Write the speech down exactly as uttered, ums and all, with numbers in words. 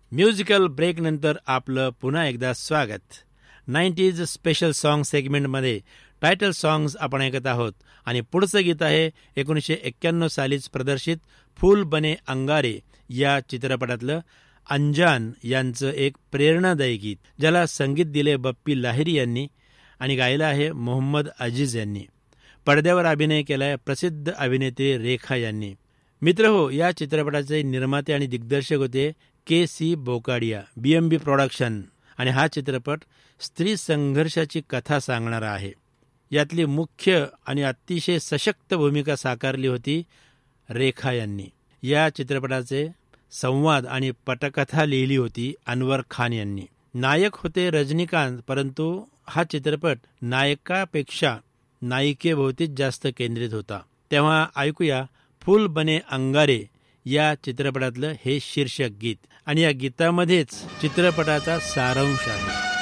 Musical ब्रेकनंतर आपलं पुन्हा एकदा स्वागत. नाईन्टीज स्पेशल सॉन्ग सेगमेंटमध्ये टायटल सॉंग्स आपण ऐकत आहोत आणि पुढचं गीत आहे एकोणीसशे एक्क्याण्णव सालीच प्रदर्शित फूल बने अंगारे या चित्रपटातलं अंजान यांचं एक प्रेरणादायी गीत, ज्याला संगीत दिले बप्पी लाहिरी यांनी आणि गायलं आहे मोहम्मद अजीज यांनी. पडद्यावर अभिनय केलाय प्रसिद्ध अभिनेत्री रेखा यांनी. मित्र हो, या चित्रपटाचे निर्माते आणि दिग्दर्शक होते के सी बोकाडिया, बी एम बी प्रोडक्शन. आणि हा चित्रपट स्त्री संघर्षाची कथा सांगणारा आहे. यातली मुख्य आणि अतिशय सशक्त भूमिका साकारली होती रेखा यांनी. या चित्रपटाचे संवाद आणि पटकथा लिहिली होती अनवर खान यांनी. नायक होते रजनीकांत, परंतु हा चित्रपट नायकापेक्षा नायिकेभोवतीच जास्त केंद्रित होता. तेव्हा ऐकूया फूल बने अंगारे या चित्रपटातलं हे शीर्षक गीत, आणि या गीतामध्येच चित्रपटाचा सारांश आहे.